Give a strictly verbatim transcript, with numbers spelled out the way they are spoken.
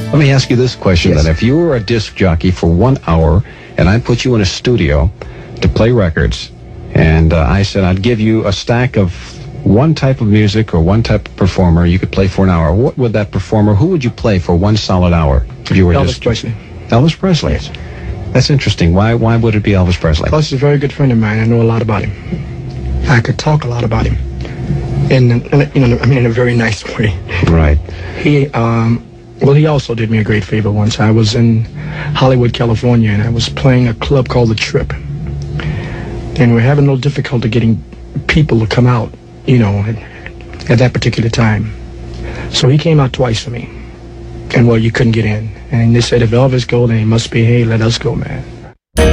Let me ask you this question Yes. then. If you were a disc jockey for one hour and I put you in a studio to play records, and uh, I said I'd give you a stack of one type of music or one type of performer you could play for an hour, what would that performer, who would you play for one solid hour if you were a Elvis disc Presley. Elvis Presley. Yes. That's interesting. Why Why would it be Elvis Presley? Plus, he's a very good friend of mine. I know a lot about him. I could talk a lot about him. And, you know, I mean, in a very nice way. Right. He, um, well, he also did me a great favor once. I was in Hollywood, California, and I was playing a club called The Trip. And we're having a little difficulty getting people to come out, you know, at, at that particular time. So he came out twice for me. And, well, you couldn't get in. And they said, if Elvis go, then he must be, hey, let us go, man.